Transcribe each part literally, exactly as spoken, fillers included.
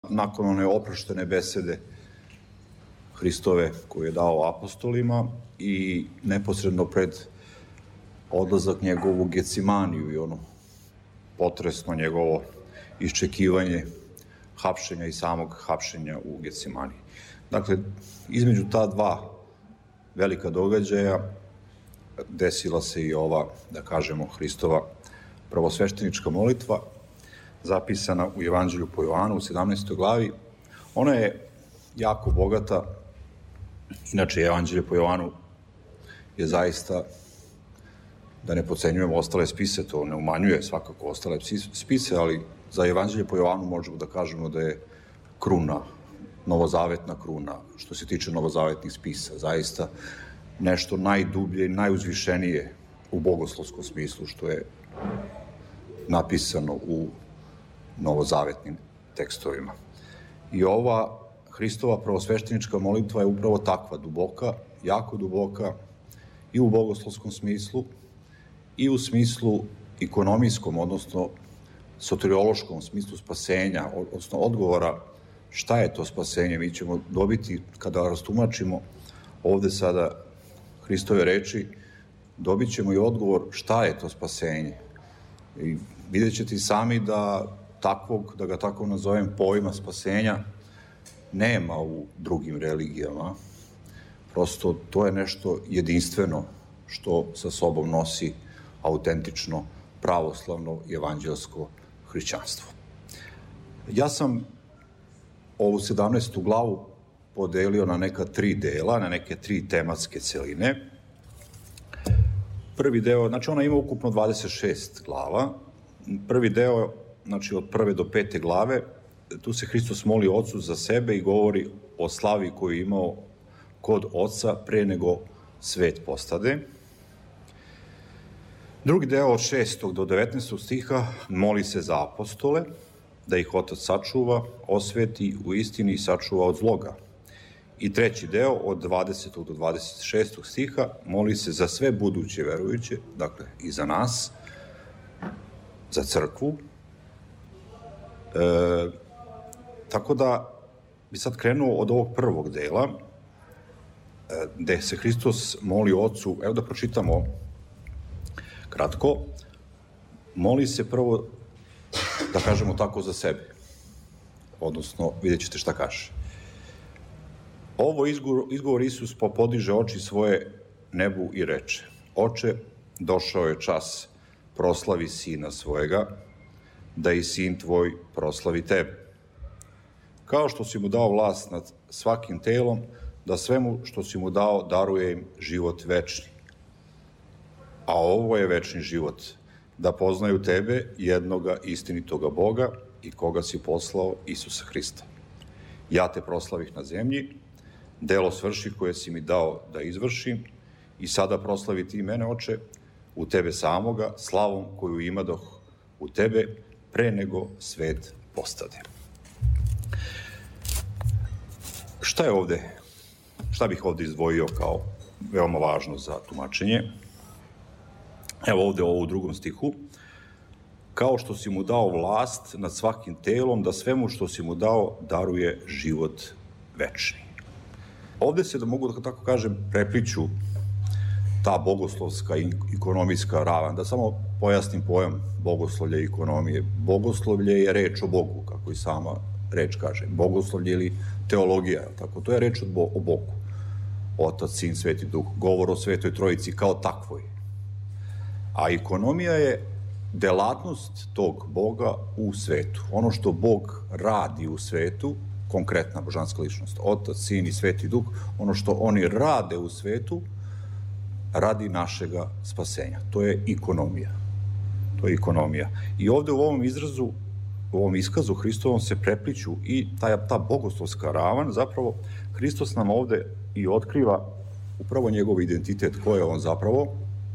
nakon one oproštene besede Hristove koju je dao apostolima i neposredno pred odlazak njegov u Gecimaniju i ono potresno njegovo iščekivanje hapšenja i samog hapšenja u Gecimaniji. Dakle, između ta dva velika događaja desila se i ova, da kažemo, Hristova prvosveštenička molitva, zapisana u Evanđelju po Jovanu u sedamnaestoj glavi. Ona je jako bogata. Inače, Evanđelje po Jovanu je zaista, da ne podcenjujemo ostale spise, to ne umanjuje svakako ostale spise, ali za Evanđelje po Jovanu možemo da kažemo da je kruna, novozavetna kruna, što se tiče novozavetnih spisa. Zaista nešto najdublje i najuzvišenije u bogoslovskom smislu, što je napisano u novozavetnim tekstovima. I ova Hristova prvosveštenička molitva je upravo takva, duboka, jako duboka, i u bogoslovskom smislu, i u smislu ekonomijskom, odnosno soteriološkom smislu spasenja, odnosno odgovora šta je to spasenje. Mi ćemo dobiti, kada rastumačimo ovde sada Hristove reči, dobit ćemo i odgovor šta je to spasenje. I vidjet ćete i sami da takvog, da ga tako nazovem, pojma spasenja nema u drugim religijama. Prosto to je nešto jedinstveno što sa sobom nosi autentično pravoslavno i evanđelsko hrišćanstvo. Ja sam ovu sedamnaestu glavu podelio na neka tri dela, na neke tri tematske celine. Prvi deo, znači ona ima ukupno dvadeset šest glava. Prvi deo, znači od prve do pete glave, tu se Hristos moli Ocu za sebe i govori o slavi koju je imao kod Oca pre nego svet postade. Drugi deo od šestog do devetnaestog stiha moli se za apostole, da ih Otac sačuva, osveti u istini i sačuva od zloga. I treći deo od dvadesetog do dvadeset šestog stiha moli se za sve buduće verujuće, dakle i za nas, za crkvu. E, tako da bi sad krenuo od ovog prvog dela, e, gde se Hristos moli Ocu, evo da pročitamo kratko, moli se prvo, da kažemo tako, za sebe. Odnosno, vidjet ćete šta kaže. Ovo izgovor, izgovor Isus popodiže oči svoje nebu i reče: Oče, došao je čas, proslavi sina svojega, da i sin tvoj proslavi tebe. Kao što si mu dao vlast nad svakim telom, da svemu što si mu dao daruje im život večni. A ovo je večni život, da poznaju tebe, jednoga istinitoga Boga i koga si poslao, Isusa Hrista. Ja te proslavih na zemlji, delo svrši koje si mi dao da izvršim, i sada proslavi ti mene, Oče, u tebe samoga, slavom koju imadoh u tebe pre nego svet postade. Šta je ovde, šta bih ovde izdvojio kao veoma važno za tumačenje? Evo ovde ovo u drugom stihu. Kao što si mu dao vlast nad svakim telom, da svemu što si mu dao daruje život večni. Ovde se, da mogu da tako kažem, prepliću ta bogoslovska i ekonomijska ravan. Da samo pojasnim pojam bogoslovlja i ekonomije. Bogoslovlje je reč o Bogu, kako i sama reč kaže. Bogoslovlje ili teologija, tako? To je reč o Bogu. Otac, Sin, Sveti Duh. Govor o Svetoj Trojici kao takvoj. A ekonomija je delatnost tog Boga u svetu. Ono što Bog radi u svetu, konkretna božanska ličnost, Otac, Sin i Sveti Duh, ono što oni rade u svetu, radi našega spasenja. To je ekonomija. To je ekonomija. I ovde u ovom izrazu, u ovom iskazu Hristovom se prepliću i ta, ta bogoslovska ravan. Zapravo, Hristos nam ovde i otkriva upravo njegov identitet, ko je on zapravo,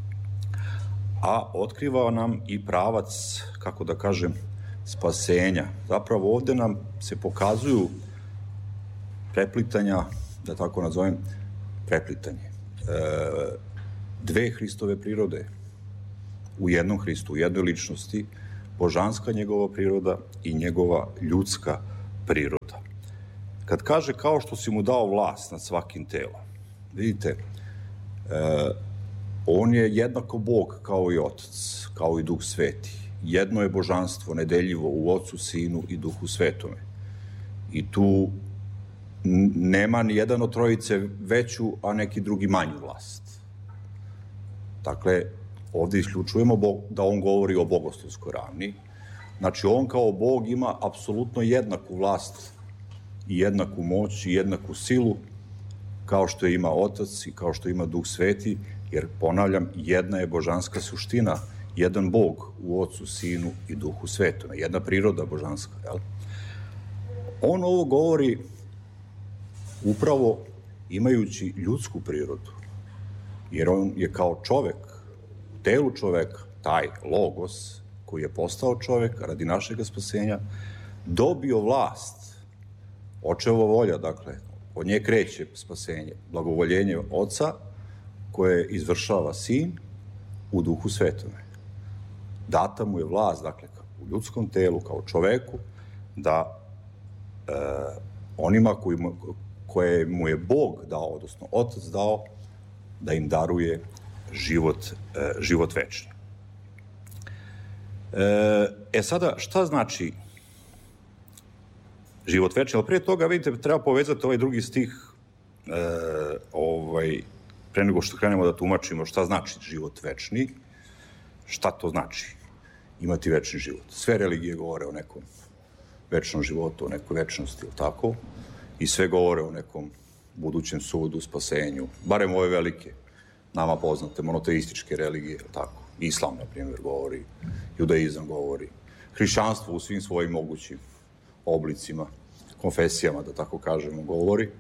a otkriva nam i pravac, kako da kažem, spasenja. Zapravo ovde nam se pokazuju preplitanja, da tako nazovem, preplitanje. E, dve Hristove prirode u jednom Hristu, u jednoj ličnosti, božanska njegova priroda i njegova ljudska priroda. Kad kaže kao što si mu dao vlast nad svakim telom, vidite, e, on je jednako Bog kao i Otac, kao i Duh Sveti. Jedno je božanstvo nedeljivo u Ocu, Sinu i Duhu Svetome. I tu nema ni jedan od trojice veću, a neki drugi manju vlast. Dakle, ovde isključujemo da on govori o bogoslovskoj ravni. Znači, on kao Bog ima apsolutno jednaku vlast i jednaku moć i jednaku silu kao što ima Otac i kao što ima Duh Sveti, jer, ponavljam, jedna je božanska suština, jedan Bog u Ocu, Sinu i Duhu Svetome, jedna priroda božanska. Jel? On ovo govori upravo imajući ljudsku prirodu, jer on je kao čovek, telu čoveka, taj logos koji je postao čovek radi našeg spasenja, dobio vlast, očeva volja, dakle, od nje kreće spasenje, blagovoljenje Oca koje izvršava Sin u Duhu Svetome. Data mu je vlast, dakle, u ljudskom telu, kao čoveku, da e, onima koji mu, koje mu je Bog dao, odnosno Otac dao, da im daruje život, e, život večni. E, e sada, šta znači život večni? Ali prije toga, vidite, treba povezati ovaj drugi stih, e, ovaj, pre nego što krenemo da tumačimo šta znači život večni, šta to znači imati večni život. Sve religije govore o nekom večnom životu, o nekoj večnosti, ili tako? I sve govore o nekom budućem sudu, spasenju, barem ove velike, nama poznate, monoteističke religije, ili tako? Islam, na primjer, govori, judaizam govori, hrišćanstvo u svim svojim mogućim oblicima, konfesijama, da tako kažemo, govori.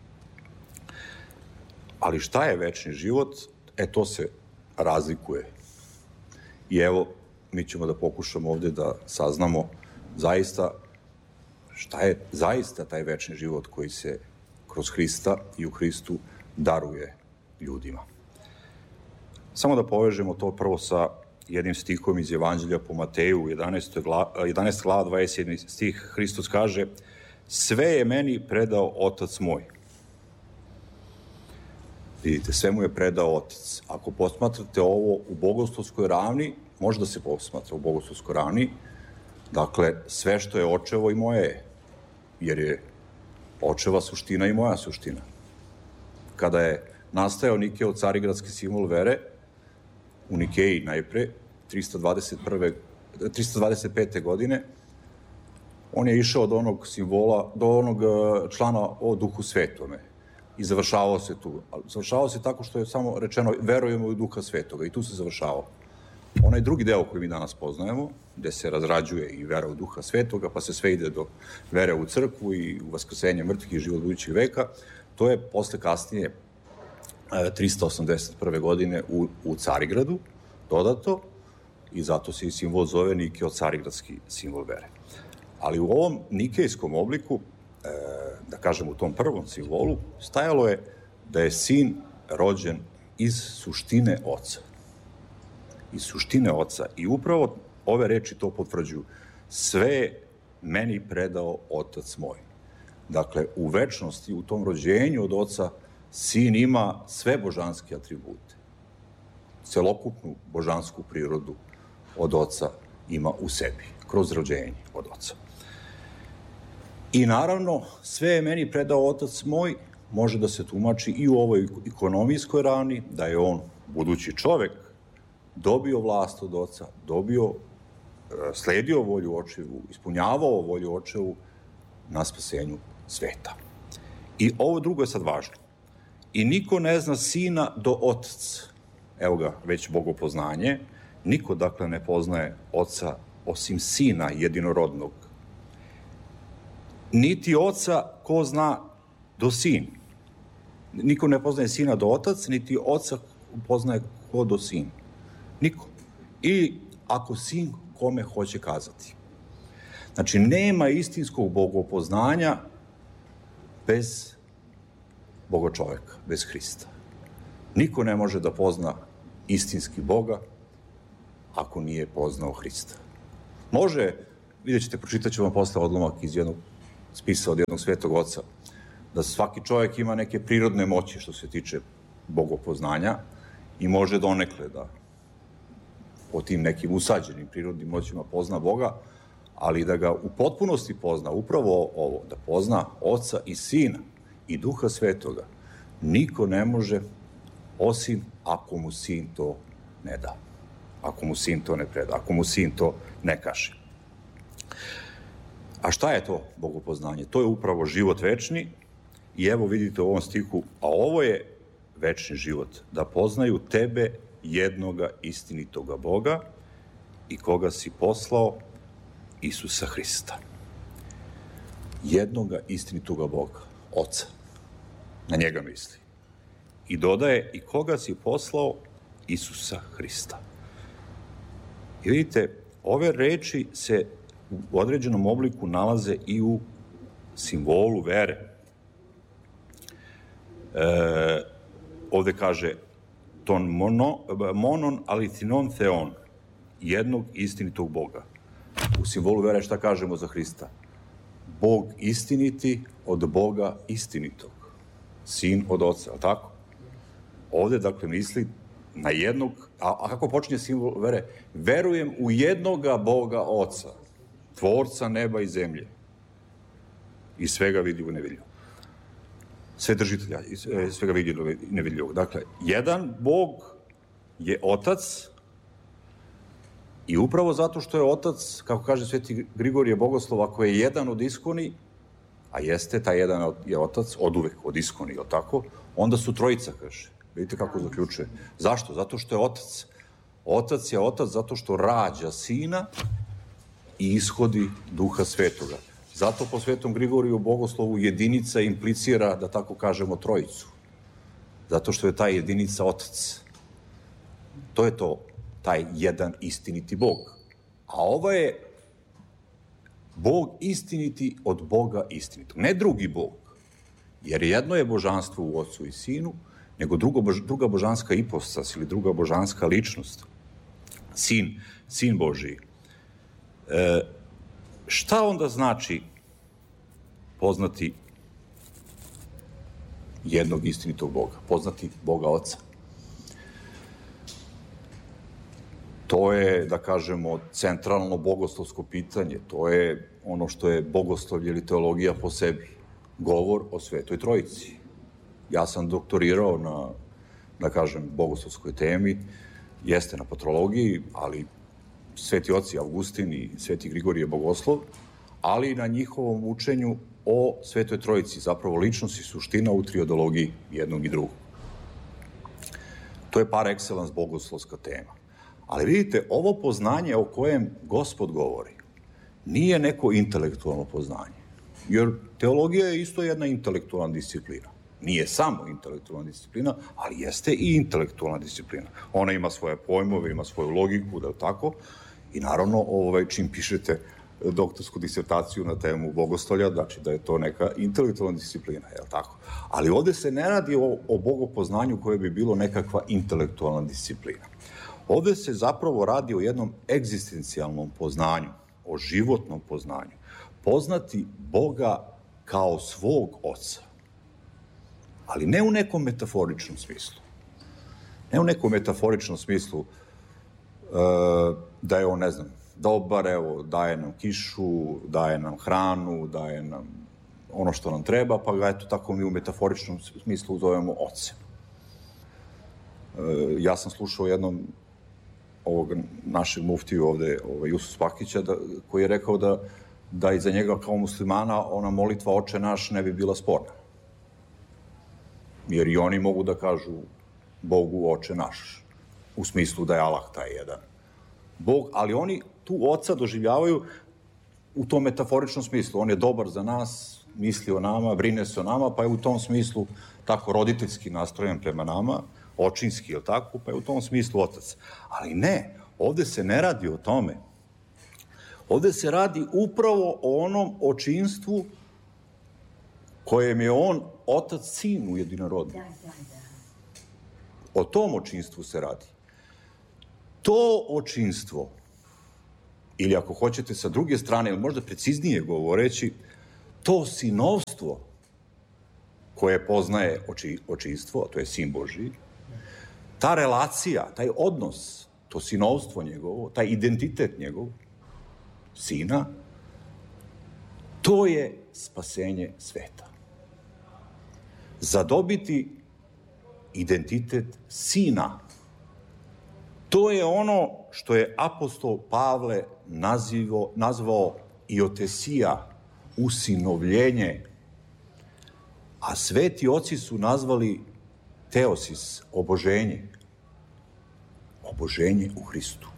Ali šta je večni život? E, to se razlikuje. I evo, mi ćemo da pokušamo ovde da saznamo zaista šta je zaista taj večni život koji se kroz Hrista i u Hristu daruje ljudima. Samo da povežemo to prvo sa jednim stihom iz Evanđelja po Mateju, jedanaesta glava, dvadeset sedmi stih. Hristos kaže: sve je meni predao Otac moj. Vidite, sve mu je predao Otac. Ako posmatrate ovo u bogoslovskoj ravni, može da se posmatra u bogoslovskoj ravni, dakle, sve što je očevo i moje je, jer je očeva suština i moja suština. Kada je nastajao Nikeo, carigradski simbol vere, u Nikeji najpre, trista dvadeset pete. godine, on je išao od onog simbola, do onog člana o Duhu Svetome i završavao se tu. Završavao se tako što je samo rečeno verujemo u Duha Svetoga i tu se završavao. Onaj drugi deo koji mi danas poznajemo, gde se razrađuje i vera u Duha Svetoga, pa se sve ide do vere u crkvu i u vaskrsenje mrtvih i život budućeg veka, to je posle kasnije trista osamdeset prve. godine u, u Carigradu dodato i zato se i simbol zove Nikeo, carigradski simbol vere. Ali u ovom nikejskom obliku, e, da kažem u tom prvom simbolu, stajalo je da je sin rođen iz suštine Oca. Iz suštine Oca. I upravo ove reči to potvrđuju. Sve meni predao Otac moj. Dakle, u večnosti, u tom rođenju od Oca, sin ima sve božanske atribute. Celokupnu božansku prirodu od Oca ima u sebi, kroz rođenje od Oca. I naravno, sve je meni predao Otac moj, može da se tumači i u ovoj ekonomijskoj ravni, da je on, budući čovek, dobio vlast od Oca, dobio, sledio volju Očevu, ispunjavao volju Očevu na spasenju sveta. I ovo drugo je sad važno. I niko ne zna sina do Otac. Evo ga, već bogopoznanje. Niko, dakle, ne poznaje Oca osim sina jedinorodnog. Niti Oca ko zna do sin. Niko ne poznaje sina do Otac, niti Oca poznaje ko do sin. Niko. I ako sin kome hoće kazati. Znači, nema istinskog bogopoznanja bez bogočoveka, bez Hrista. Niko ne može da pozna istinski Boga ako nije poznao Hrista. Može, vidjet ćete, pročitat ću vam posle odlomak iz jednog spisa od jednog svetog oca, da svaki čovjek ima neke prirodne moći što se tiče bogopoznanja i može donekle da po tim nekim usađenim prirodnim moćima pozna Boga, ali da ga u potpunosti pozna, upravo ovo, da pozna Oca i Sina i Duha Svetoga, niko ne može osim ako mu Sin to ne da, ako mu Sin to ne preda, ako mu Sin to ne kaže. A šta je to bogopoznanje? To je upravo život večni i evo vidite u ovom stihu, a ovo je večni život, da poznaju tebe, jednoga istinitoga Boga i koga si poslao, Isusa Hrista. Jednoga istinitoga Boga, Oca, na njega misli. I dodaje, i koga si poslao, Isusa Hrista. I vidite, ove reči se u određenom obliku nalaze i u simbolu vere. E, ovde kaže ton mono, monon alicinon theon, jednog istinitog Boga. U simbolu vere šta kažemo za Hrista? Bog istiniti od Boga istinitog. Sin od Oca, ali tako? Ovde, dakle, misli na jednog, a, a kako počinje simbol vere? Verujem u jednoga Boga Oca, tvorca neba i zemlje i svega vidljivo i nevidljivo. Sve držitelja i svega vidljivo i nevidljivo. Dakle, jedan Bog je Otac i upravo zato što je Otac, kako kaže Sveti Grigorije Bogoslov, ako je jedan od iskoni, a jeste, taj jedan je Otac, od uvek, od iskoni, je li tako? Onda su trojica, kaže. Vidite kako zaključuje. Zašto? Zato što je Otac. Otac je Otac zato što rađa Sina i ishodi Duha Svetoga. Zato po Svetom Grigoriju Bogoslovu jedinica implicira, da tako kažemo, trojicu. Zato što je ta jedinica Otac. To je to, taj jedan istiniti Bog. A ovo je Bog istiniti od Boga istinitog. Ne drugi Bog, jer jedno je božanstvo u Otcu i Sinu, nego drugo, druga božanska ipostas ili druga božanska ličnost. Sin, sin Božiji. E, šta onda znači poznati jednog istinitog Boga? Poznati Boga Oca. To je, da kažemo, centralno bogoslovsko pitanje. To je ono što je bogoslovlje ili teologija po sebi. Govor o Svetoj Trojici. Ja sam doktorirao na, da kažem, bogoslovskoj temi, jeste na patrologiji, ali Sveti oci Augustin i Sveti Grigorije Bogoslov, ali i na njihovom učenju o Svetoj Trojici, zapravo ličnost i suština u triodologiji jednog i drugog. To je par excellence bogoslovska tema. Ali vidite, ovo poznanje o kojem Gospod govori nije neko intelektualno poznanje. Jer teologija je isto jedna intelektualna disciplina. Nije samo intelektualna disciplina, ali jeste i intelektualna disciplina. Ona ima svoje pojmove, ima svoju logiku, da je tako. I naravno, ovaj, čim pišete doktorsku disertaciju na temu bogostolja, znači da je to neka intelektualna disciplina, je li tako? Ali ovde se ne radi o, o bogopoznanju koje bi bilo nekakva intelektualna disciplina. Ovde se zapravo radi o jednom egzistencijalnom poznanju, o životnom poznanju. Poznati Boga kao svog Oca, ali ne u nekom metaforičnom smislu. Ne u nekom metaforičnom smislu uh, da je on, ne znam, dobar, evo, daje nam kišu, daje nam hranu, daje nam ono što nam treba, pa ga eto tako mi u metaforičnom smislu zovemo Ocem. Uh, ja sam slušao jednom ovog našeg muftiju ovde, ovaj, Jusuf Spakića, da, koji je rekao da, da i za njega kao muslimana ona molitva Oče naš ne bi bila sporna. Jer i oni mogu da kažu Bogu Oče naš, u smislu da je Allah taj jedan Bog, ali oni tu Oca doživljavaju u tom metaforičnom smislu. On je dobar za nas, misli o nama, brine se o nama, pa je u tom smislu tako roditeljski nastrojen prema nama, očinski, je li tako, pa je u tom smislu Otac. Ali ne, ovde se ne radi o tome. Ovde se radi upravo o onom očinstvu kojem je on Otac Sin u jedinorodnom. O tom očinstvu se radi. To očinstvo, ili ako hoćete sa druge strane, ili možda preciznije govoreći, to sinovstvo koje poznaje oči, očinstvo, to je sin Božiji, ta relacija, taj odnos, to sinovstvo njegovo, taj identitet njegov, sina, to je spasenje sveta. Zadobiti identitet sina, to je ono što je apostol Pavle nazivo, nazvao iotesija, usinovljenje, a sveti oci su nazvali teosis, oboženje. Oboženje u Hristu.